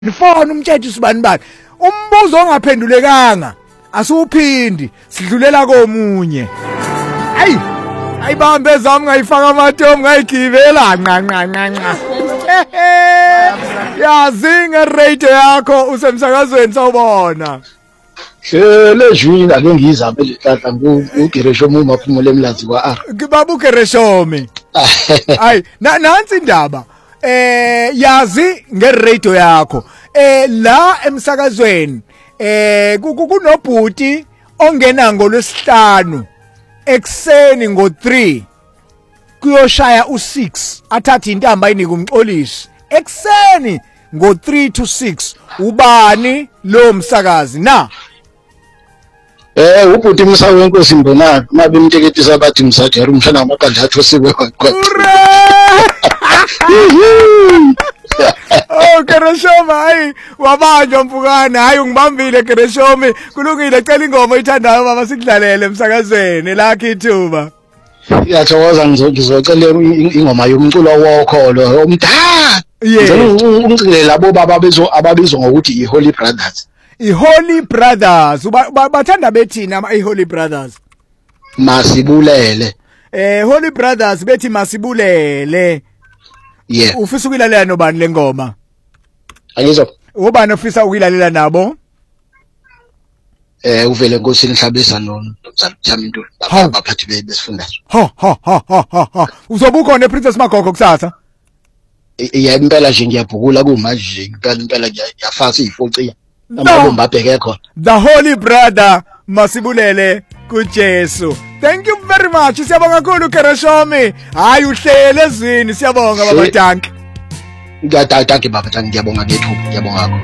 Nifona umthetho usibani bani. Umbuzo ongaphendulekanga asuphindi sidlulela komunye. Ayibambe zami ngayifaka amatomu ngayigibela nqa. Yazinga radio yakho usemsakazweni sawubona. Hlele jwini ake ngizame lehlahla uGereshomi umaphumulo emlazi kwa R. Ngibaba uGereshomi. Hayi nansi indaba. Yazi ngeradio yakho. La emsakazweni kunobhuti ongena ngolwesihlanu ekseni ngo3 kuyoshaya u6 athatha intamba ayinike umxolisi ekseni ngo3 to 6 ubani lo msakazi na ubhuti Msawenkosi Mbonani mabe imteketisa bathi Msajari umshana amaqandla atho sikwe kwaqa. Oh Gereshomi hayi wabanjwa mfukana hayi ungibambile Gereshomi kulungile cela ingoma oyithandayo baba sikudlalele emsakazweni lakho ithuba. Ngiyathokoza ngizocela ingoma yomculo wokholo umdala. Ngicela labo baba ababizwa ngokuthi iHoly Brothers. iHoly Brothers bathanda bethina iHoly Brothers. Masibulele. Holy Brothers bethi masibulele. Yeah. Ufisa ukuyilalela nobani lengoma? Angizwa. Ubani ofisa ukuyilalela nabo? Uvele Nkosini Hlabisa nomzali Thamintuli baphathi besifundazwe. Ha. Uzobe ukhona ePrincess Magogo kusasa? Impela nje ngiyabhukula kumanje impela ngiyafasa izifoci amabomba abheke khona. The Holy Brother masibulele kuJesu. Thank you very much. Siyabonga kakhulu Gereshomi. Hayi uhlele ezwini siyabonga baba Tanki. Ngiyathanki baba Tanki ngiyabonga ngethuba ngiyabonga.